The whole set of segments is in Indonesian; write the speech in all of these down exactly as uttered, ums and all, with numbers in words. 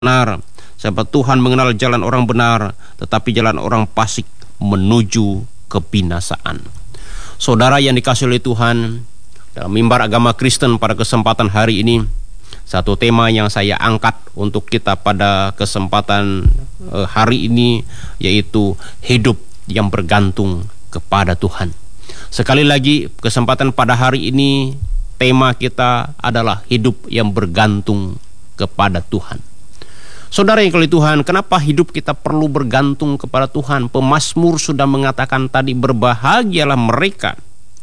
benar, sebab Tuhan mengenal jalan orang benar, tetapi jalan orang fasik menuju kebinasaan. Saudara yang dikasihi oleh Tuhan, dalam mimbar agama Kristen pada kesempatan hari ini, satu tema yang saya angkat untuk kita pada kesempatan eh, hari ini, yaitu hidup yang bergantung kepada Tuhan. Sekali lagi, kesempatan pada hari ini, tema kita adalah hidup yang bergantung kepada Tuhan. Saudara yang dikasihi Tuhan, kenapa hidup kita perlu bergantung kepada Tuhan? Pemazmur sudah mengatakan tadi, berbahagialah mereka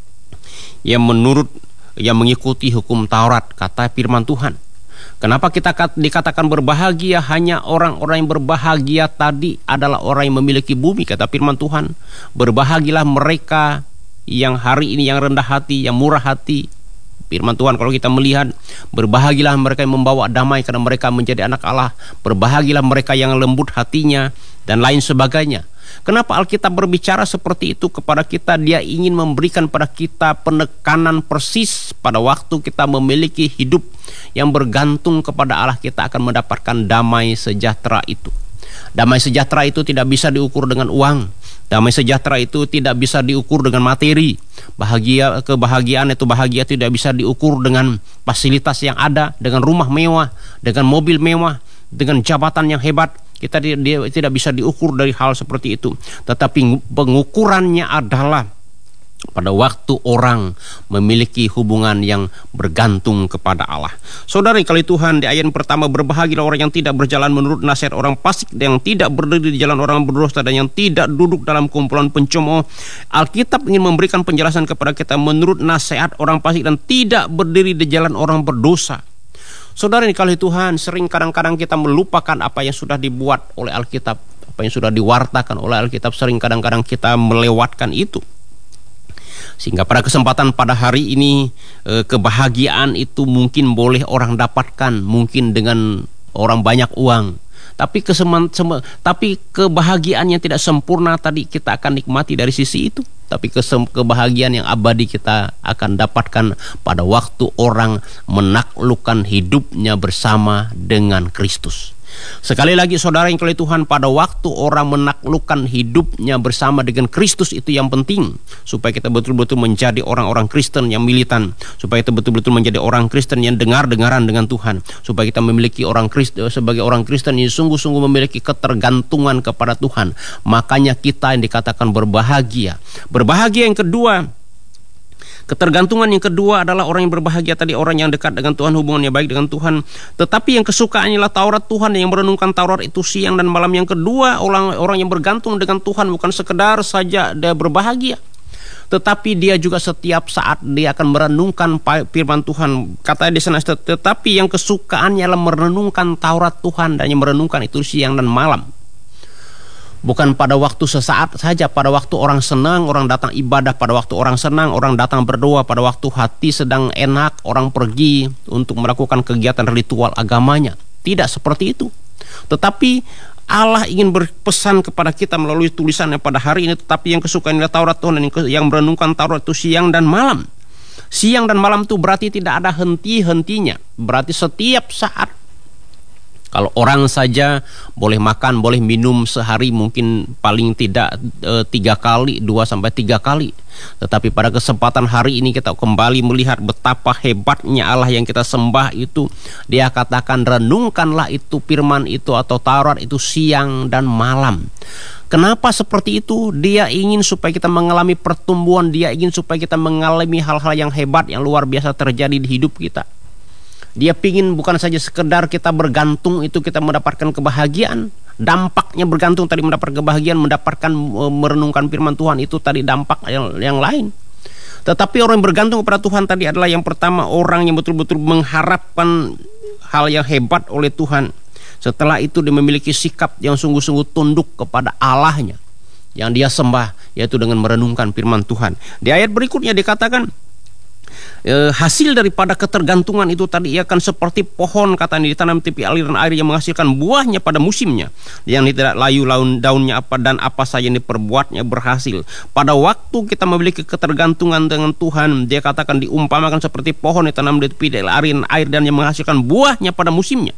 yang menurut yang mengikuti hukum Taurat, kata firman Tuhan. Kenapa kita dikatakan berbahagia? Hanya orang-orang yang berbahagia tadi adalah orang yang memiliki bumi, kata firman Tuhan. Berbahagialah mereka yang hari ini yang rendah hati, yang murah hati. Firman Tuhan kalau kita melihat, berbahagialah mereka yang membawa damai karena mereka menjadi anak Allah. Berbahagialah mereka yang lembut hatinya, dan lain sebagainya. Kenapa Alkitab berbicara seperti itu kepada kita? Dia ingin memberikan pada kita penekanan persis pada waktu kita memiliki hidup yang bergantung kepada Allah, kita akan mendapatkan damai sejahtera itu. Damai sejahtera itu tidak bisa diukur dengan uang. Damai sejahtera itu tidak bisa diukur dengan materi. Bahagia, kebahagiaan itu bahagia tidak bisa diukur dengan fasilitas yang ada, dengan rumah mewah, dengan mobil mewah, dengan jabatan yang hebat. Kita dia, dia tidak bisa diukur dari hal seperti itu. Tetapi pengukurannya adalah pada waktu orang memiliki hubungan yang bergantung kepada Allah. Saudara kali Tuhan, di ayat pertama, berbahagialah orang yang tidak berjalan menurut nasihat orang fasik, yang tidak berdiri di jalan orang berdosa, dan yang tidak duduk dalam kumpulan pencemooh. Alkitab ingin memberikan penjelasan kepada kita menurut nasihat orang fasik dan tidak berdiri di jalan orang berdosa. Saudara yang dikasihi Tuhan, sering kadang-kadang kita melupakan apa yang sudah dibuat oleh Alkitab, apa yang sudah diwartakan oleh Alkitab. Sering kadang-kadang kita melewatkan itu. Sehingga pada kesempatan pada hari ini, eh, kebahagiaan itu mungkin boleh orang dapatkan, mungkin dengan orang banyak uang. Tapi keseman, sema, tapi kebahagiaan yang tidak sempurna tadi kita akan nikmati dari sisi itu. Tapi kesem, kebahagiaan yang abadi kita akan dapatkan pada waktu orang menaklukkan hidupnya bersama dengan Kristus. Sekali lagi saudara yang dikasihi Tuhan, pada waktu orang menaklukkan hidupnya bersama dengan Kristus, itu yang penting, supaya kita betul-betul menjadi orang-orang Kristen yang militan, supaya kita betul-betul menjadi orang Kristen yang dengar-dengaran dengan Tuhan, supaya kita memiliki orang Kristen sebagai orang Kristen yang sungguh-sungguh memiliki ketergantungan kepada Tuhan. Makanya kita yang dikatakan berbahagia. Berbahagia yang kedua, ketergantungan yang kedua adalah orang yang berbahagia tadi, orang yang dekat dengan Tuhan, hubungannya baik dengan Tuhan. Tetapi yang kesukaannya adalah Taurat Tuhan, yang merenungkan Taurat itu siang dan malam. Yang kedua, orang orang yang bergantung dengan Tuhan bukan sekedar saja dia berbahagia, tetapi dia juga setiap saat dia akan merenungkan firman Tuhan. Kata di sana, tetapi yang kesukaannya adalah merenungkan Taurat Tuhan, dan yang merenungkan itu siang dan malam. Bukan pada waktu sesaat saja, pada waktu orang senang, orang datang ibadah. Pada waktu orang senang, orang datang berdoa. Pada waktu hati sedang enak, orang pergi untuk melakukan kegiatan ritual agamanya. Tidak seperti itu. Tetapi Allah ingin berpesan kepada kita melalui tulisannya pada hari ini. Tetapi yang kesukaan adalah Taurat Tuhan, dan yang merenungkan Taurat itu siang dan malam. Siang dan malam itu berarti tidak ada henti-hentinya. Berarti setiap saat. Kalau orang saja boleh makan, boleh minum sehari mungkin paling tidak e, tiga kali, dua sampai tiga kali. Tetapi pada kesempatan hari ini kita kembali melihat betapa hebatnya Allah yang kita sembah itu. Dia katakan, renungkanlah itu firman itu atau Taurat itu siang dan malam. Kenapa seperti itu? Dia ingin supaya kita mengalami pertumbuhan. Dia ingin supaya kita mengalami hal-hal yang hebat, yang luar biasa terjadi di hidup kita. Dia pingin bukan saja sekedar kita bergantung itu kita mendapatkan kebahagiaan. Dampaknya bergantung tadi mendapat kebahagiaan, mendapatkan e, merenungkan firman Tuhan itu tadi dampak yang, yang lain. Tetapi orang yang bergantung kepada Tuhan tadi adalah yang pertama, orang yang betul-betul mengharapkan hal yang hebat oleh Tuhan. Setelah itu dia memiliki sikap yang sungguh-sungguh tunduk kepada Allahnya yang dia sembah, yaitu dengan merenungkan firman Tuhan. Di ayat berikutnya dikatakan, E, hasil daripada ketergantungan itu tadi ia akan seperti pohon, katanya, ditanam tepi aliran air yang menghasilkan buahnya pada musimnya, yang tidak layu laun daunnya apa dan apa saja yang diperbuatnya berhasil. Pada waktu kita memiliki ketergantungan dengan Tuhan, dia katakan diumpamakan seperti pohon ditanam di tepi aliran air dan yang menghasilkan buahnya pada musimnya.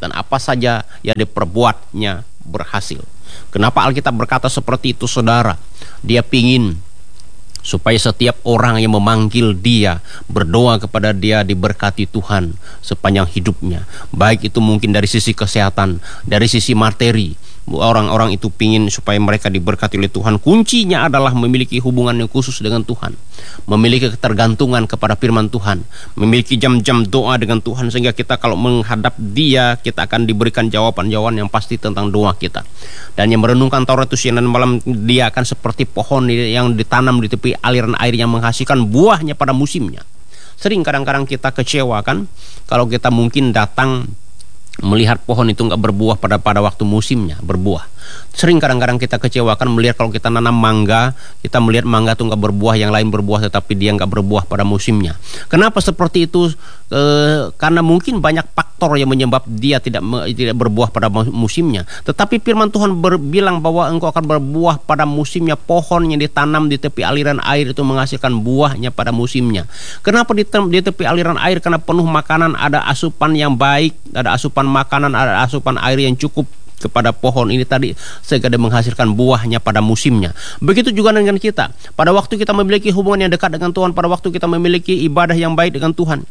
dan apa saja yang diperbuatnya berhasil. Kenapa Alkitab berkata seperti itu, saudara? Dia pingin supaya setiap orang yang memanggil dia, berdoa kepada dia, diberkati Tuhan sepanjang hidupnya. Baik itu mungkin dari sisi kesehatan, dari sisi materi. Orang-orang itu pingin supaya mereka diberkati oleh Tuhan. Kuncinya adalah memiliki hubungan yang khusus dengan Tuhan, memiliki ketergantungan kepada firman Tuhan, memiliki jam-jam doa dengan Tuhan, sehingga kita kalau menghadap dia, kita akan diberikan jawaban-jawaban yang pasti tentang doa kita. Dan yang merenungkan Taurat itu siang dan malam, dia akan seperti pohon yang ditanam di tepi aliran air yang menghasilkan buahnya pada musimnya. Sering kadang-kadang kita kecewa kan, kalau kita mungkin datang melihat pohon itu nggak berbuah pada pada waktu musimnya berbuah. Sering kadang-kadang kita kecewakan melihat kalau kita nanam mangga, kita melihat mangga itu nggak berbuah, yang lain berbuah tetapi dia nggak berbuah pada musimnya. Kenapa seperti itu? E, karena mungkin banyak faktor yang menyebab dia tidak tidak berbuah pada musimnya. Tetapi firman Tuhan berbilang bahwa engkau akan berbuah pada musimnya. Pohon yang ditanam di tepi aliran air itu menghasilkan buahnya pada musimnya. Kenapa di, di tepi aliran air? Karena penuh makanan, ada asupan yang baik, ada asupan makanan, ada asupan air yang cukup kepada pohon ini tadi, sehingga dia menghasilkan buahnya pada musimnya. Begitu juga dengan kita. Pada waktu kita memiliki hubungan yang dekat dengan Tuhan, pada waktu kita memiliki ibadah yang baik dengan Tuhan,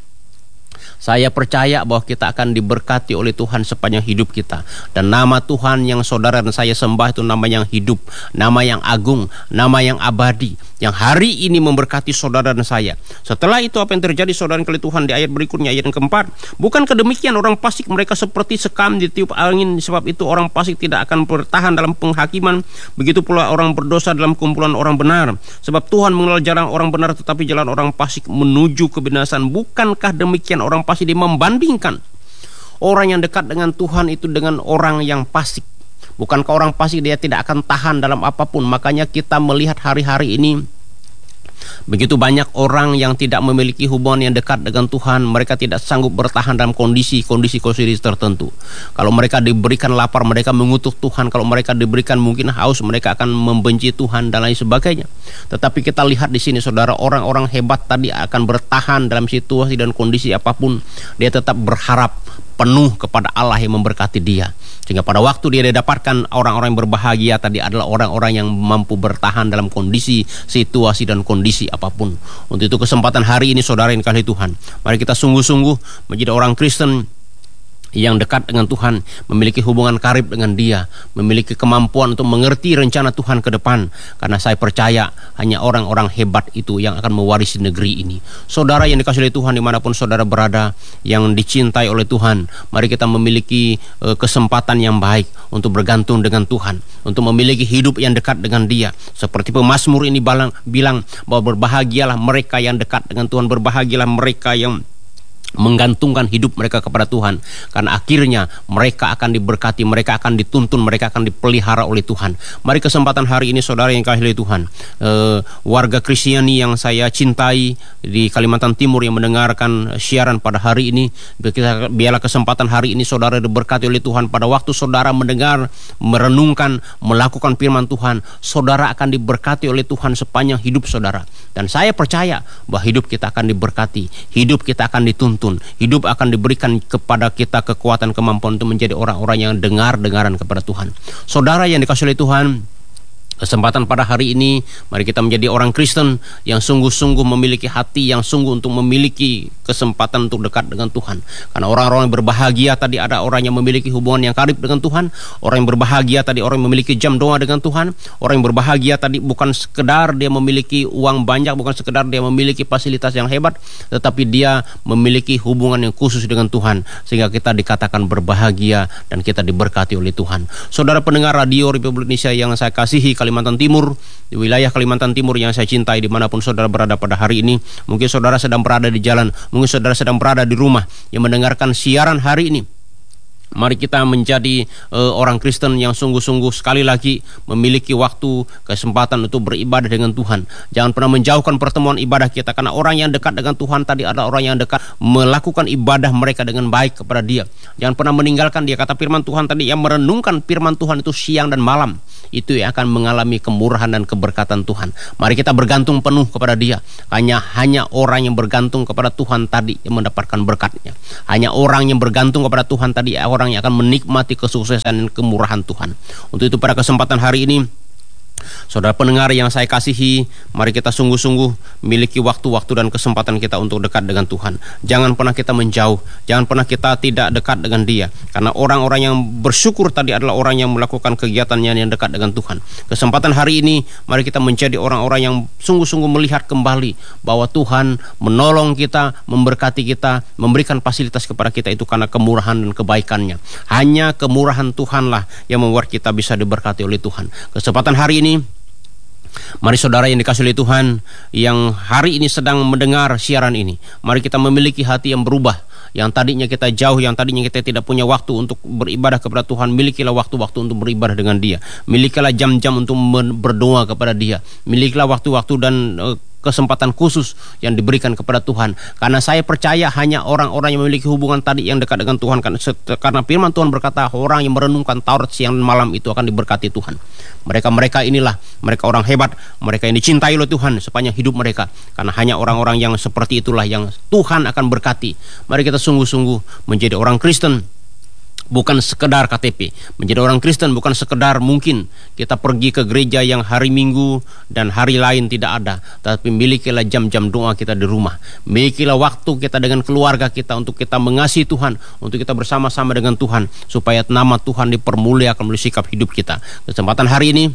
saya percaya bahwa kita akan diberkati oleh Tuhan sepanjang hidup kita. Dan nama Tuhan yang saudara dan saya sembah itu nama yang hidup, nama yang agung, nama yang abadi, yang hari ini memberkati saudara dan saya. Setelah itu apa yang terjadi, saudara kali Tuhan, di ayat berikutnya, ayat yang keempat? Bukankah demikian orang fasik mereka seperti sekam ditiup angin, sebab itu orang fasik tidak akan bertahan dalam penghakiman, begitu pula orang berdosa dalam kumpulan orang benar. Sebab Tuhan mengenal jalan orang benar, tetapi jalan orang fasik menuju kebinasan. Bukankah demikian orang fasik? Dia membandingkan orang yang dekat dengan Tuhan itu dengan orang yang fasik. Bukankah orang fasik dia tidak akan tahan dalam apapun? Makanya kita melihat hari-hari ini begitu banyak orang yang tidak memiliki hubungan yang dekat dengan Tuhan. Mereka tidak sanggup bertahan dalam kondisi-kondisi kondisi tertentu. Kalau mereka diberikan lapar, mereka mengutuk Tuhan. Kalau mereka diberikan mungkin haus, mereka akan membenci Tuhan dan lain sebagainya. Tetapi kita lihat di sini, saudara, orang-orang hebat tadi akan bertahan dalam situasi dan kondisi apapun. Dia tetap berharap penuh kepada Allah yang memberkati dia, sehingga pada waktu dia didapatkan orang-orang yang berbahagia tadi adalah orang-orang yang mampu bertahan dalam kondisi, situasi dan kondisi apapun. Untuk itu kesempatan hari ini, saudara yang dikasihi Tuhan, mari kita sungguh-sungguh menjadi orang Kristen yang dekat dengan Tuhan, memiliki hubungan karib dengan dia, memiliki kemampuan untuk mengerti rencana Tuhan ke depan. Karena saya percaya hanya orang-orang hebat itu yang akan mewarisi negeri ini. Saudara yang dikasihi Tuhan, dimanapun saudara berada, yang dicintai oleh Tuhan, mari kita memiliki uh, kesempatan yang baik untuk bergantung dengan Tuhan, untuk memiliki hidup yang dekat dengan dia. Seperti pemazmur ini bilang, bilang bahwa berbahagialah mereka yang dekat dengan Tuhan, berbahagialah mereka yang menggantungkan hidup mereka kepada Tuhan, karena akhirnya mereka akan diberkati, mereka akan dituntun, mereka akan dipelihara oleh Tuhan. Mari kesempatan hari ini, saudara yang dikasihi Tuhan, uh, warga Kristiani yang saya cintai di Kalimantan Timur yang mendengarkan siaran pada hari ini, biarlah kesempatan hari ini saudara diberkati oleh Tuhan. Pada waktu saudara mendengar, merenungkan, melakukan firman Tuhan, saudara akan diberkati oleh Tuhan sepanjang hidup saudara. Dan saya percaya bahwa hidup kita akan diberkati, hidup kita akan dituntun, hidup akan diberikan kepada kita kekuatan, kemampuan untuk menjadi orang-orang yang dengar-dengaran kepada Tuhan. Saudara yang dikasihi oleh Tuhan, kesempatan pada hari ini, mari kita menjadi orang Kristen yang sungguh-sungguh memiliki hati yang sungguh untuk memiliki kesempatan untuk dekat dengan Tuhan. Karena orang-orang yang berbahagia tadi ada orang yang memiliki hubungan yang karib dengan Tuhan. Orang yang berbahagia tadi orang yang memiliki jam doa dengan Tuhan. Orang yang berbahagia tadi bukan sekedar dia memiliki uang banyak, bukan sekedar dia memiliki fasilitas yang hebat, tetapi dia memiliki hubungan yang khusus dengan Tuhan, sehingga kita dikatakan berbahagia dan kita diberkati oleh Tuhan. Saudara pendengar radio Republik Indonesia yang saya kasihi, Kalimantan Timur, di wilayah Kalimantan Timur yang saya cintai, dimanapun saudara berada pada hari ini, mungkin saudara sedang berada di jalan, mungkin saudara sedang berada di rumah yang mendengarkan siaran hari ini. Mari kita menjadi uh, orang Kristen yang sungguh-sungguh sekali lagi memiliki waktu, kesempatan untuk beribadah dengan Tuhan. Jangan pernah menjauhkan pertemuan ibadah kita, karena orang yang dekat dengan Tuhan tadi adalah orang yang dekat melakukan ibadah mereka dengan baik kepada dia. Jangan pernah meninggalkan dia. Kata firman Tuhan tadi, yang merenungkan firman Tuhan itu siang dan malam, itu yang akan mengalami kemurahan dan keberkatan Tuhan. Mari kita bergantung penuh kepada dia. Hanya hanya orang yang bergantung kepada Tuhan tadi yang mendapatkan berkatnya. Hanya orang yang bergantung kepada Tuhan tadi, orang orang yang akan menikmati kesuksesan dan kemurahan Tuhan. Untuk itu pada kesempatan hari ini, saudara pendengar yang saya kasihi, mari kita sungguh-sungguh miliki waktu-waktu dan kesempatan kita untuk dekat dengan Tuhan. Jangan pernah kita menjauh, jangan pernah kita tidak dekat dengan Dia. Karena orang-orang yang bersyukur tadi adalah orang yang melakukan kegiatannya yang dekat dengan Tuhan. Kesempatan hari ini, mari kita menjadi orang-orang yang sungguh-sungguh melihat kembali bahwa Tuhan menolong kita, memberkati kita, memberikan fasilitas kepada kita itu karena kemurahan dan kebaikannya. Hanya kemurahan Tuhanlah yang membuat kita bisa diberkati oleh Tuhan. Kesempatan hari ini, mari saudara yang dikasihi oleh Tuhan, yang hari ini sedang mendengar siaran ini, mari kita memiliki hati yang berubah. Yang tadinya kita jauh, yang tadinya kita tidak punya waktu untuk beribadah kepada Tuhan, milikilah waktu-waktu untuk beribadah dengan Dia. Milikilah jam-jam untuk berdoa kepada Dia. Milikilah waktu-waktu dan uh, kesempatan khusus yang diberikan kepada Tuhan. Karena saya percaya hanya orang-orang yang memiliki hubungan tadi yang dekat dengan Tuhan. Karena firman Tuhan berkata, orang yang merenungkan Taurat siang dan malam itu akan diberkati Tuhan. Mereka-mereka inilah, mereka orang hebat, mereka yang dicintai oleh Tuhan sepanjang hidup mereka. Karena hanya orang-orang yang seperti itulah yang Tuhan akan berkati. Mari kita sungguh-sungguh menjadi orang Kristen, bukan sekedar K T P. Menjadi orang Kristen bukan sekedar mungkin kita pergi ke gereja yang hari Minggu dan hari lain tidak ada, tapi milikilah jam-jam doa kita di rumah. Milikilah waktu kita dengan keluarga kita untuk kita mengasihi Tuhan, untuk kita bersama-sama dengan Tuhan, supaya nama Tuhan dipermuliakan melalui sikap hidup kita. Kesempatan hari ini,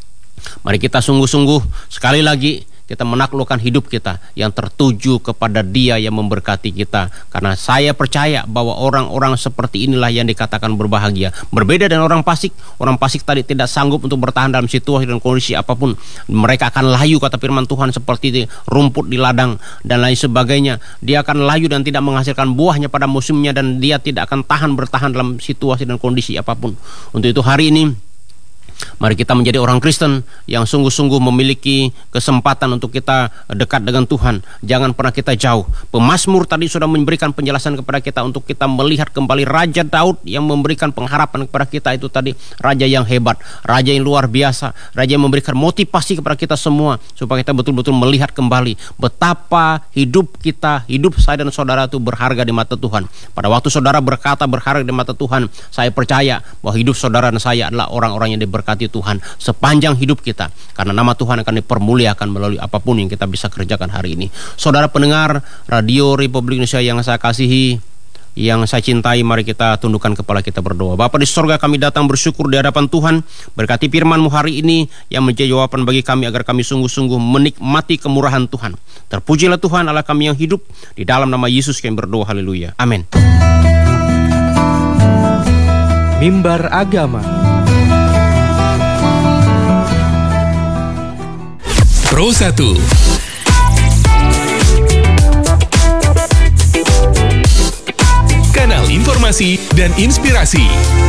mari kita sungguh-sungguh sekali lagi kita menaklukkan hidup kita yang tertuju kepada Dia yang memberkati kita. Karena saya percaya bahwa orang-orang seperti inilah yang dikatakan berbahagia. Berbeda dengan orang fasik. Orang fasik tadi tidak sanggup untuk bertahan dalam situasi dan kondisi apapun. Mereka akan layu, kata firman Tuhan, seperti rumput di ladang dan lain sebagainya. Dia akan layu dan tidak menghasilkan buahnya pada musimnya, dan dia tidak akan tahan bertahan dalam situasi dan kondisi apapun. Untuk itu hari ini, mari kita menjadi orang Kristen yang sungguh-sungguh memiliki kesempatan untuk kita dekat dengan Tuhan. Jangan pernah kita jauh. Pemazmur tadi sudah memberikan penjelasan kepada kita untuk kita melihat kembali Raja Daud yang memberikan pengharapan kepada kita itu tadi. Raja yang hebat, raja yang luar biasa, raja yang memberikan motivasi kepada kita semua supaya kita betul-betul melihat kembali betapa hidup kita, hidup saya dan saudara itu berharga di mata Tuhan. Pada waktu saudara berkata berharga di mata Tuhan, saya percaya bahwa hidup saudara dan saya adalah orang-orang yang diberkati Tuhan sepanjang hidup kita, karena nama Tuhan akan dipermuliakan melalui apapun yang kita bisa kerjakan hari ini. Saudara pendengar Radio Republik Indonesia yang saya kasihi, yang saya cintai, mari kita tundukkan kepala kita berdoa. Bapa di sorga, kami datang bersyukur di hadapan Tuhan. Berkati firman-Mu hari ini yang menjadi jawaban bagi kami agar kami sungguh-sungguh menikmati kemurahan Tuhan. Terpujilah Tuhan Allah kami yang hidup. Di dalam nama Yesus kami berdoa, haleluya, amin. Mimbar Agama Pro satu. Kanal informasi dan inspirasi.